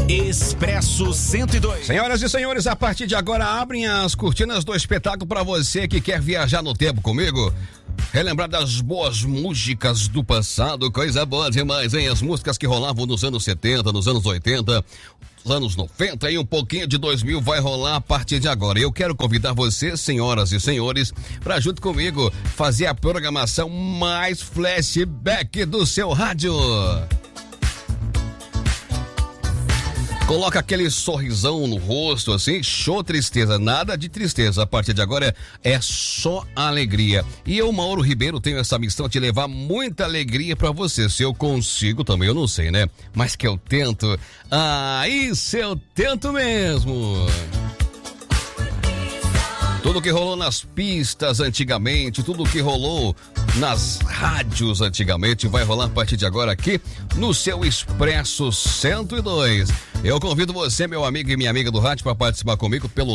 Expresso 102. Senhoras e senhores, a partir de agora abrem as cortinas do espetáculo para você que quer viajar no tempo comigo. Relembrar das boas músicas do passado, coisa boa demais, hein? As músicas que rolavam nos anos 70, nos anos 80, nos anos 90 e um pouquinho de 2000 vai rolar a partir de agora. Eu quero convidar você, senhoras e senhores, para junto comigo fazer a programação mais flashback do seu rádio. Coloca aquele sorrisão no rosto, assim, show tristeza, nada de tristeza. A partir de agora é só alegria. E eu, Mauro Ribeiro, tenho essa missão de levar muita alegria pra você. Se eu consigo também, eu não sei, né? Mas que eu tento, isso eu tento mesmo. Tudo que rolou nas pistas antigamente, tudo que rolou nas rádios antigamente vai rolar a partir de agora aqui no seu Expresso 102. Eu convido você, meu amigo e minha amiga do rádio, para participar comigo pelo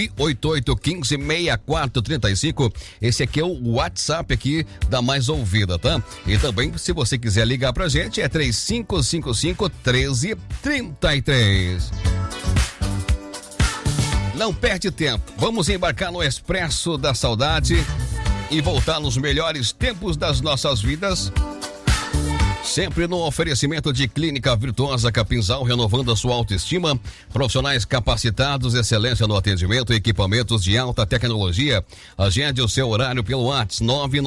988156435. Esse aqui é o WhatsApp aqui da Mais Ouvida, tá? E também, se você quiser ligar pra gente, é 3555-1333. Não perde tempo, vamos embarcar no Expresso da Saudade e voltar nos melhores tempos das nossas vidas. Sempre no oferecimento de Clínica Virtuosa Capinzal, renovando a sua autoestima. Profissionais capacitados, excelência no atendimento, equipamentos de alta tecnologia. Agende o seu horário pelo WhatsApp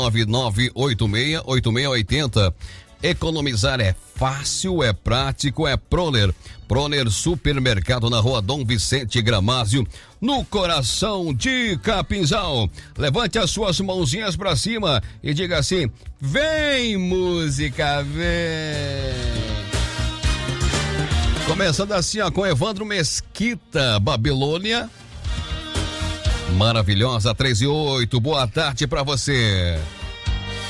999-868680. Economizar é fácil, é prático, é Proner. Proner Supermercado na Rua Dom Vicente Gramásio, no coração de Capinzal. Levante as suas mãozinhas pra cima e diga assim: vem música, vem. Começando assim, ó, com Evandro Mesquita, Babilônia. Maravilhosa, 3 e 8, boa tarde pra você.